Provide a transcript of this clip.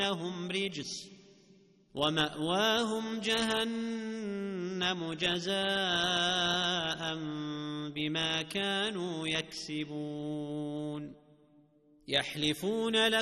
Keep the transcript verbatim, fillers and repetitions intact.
لهم رجس ومأواهم جهنم جزاء بما كانوا يكسبون. يحلفون لكم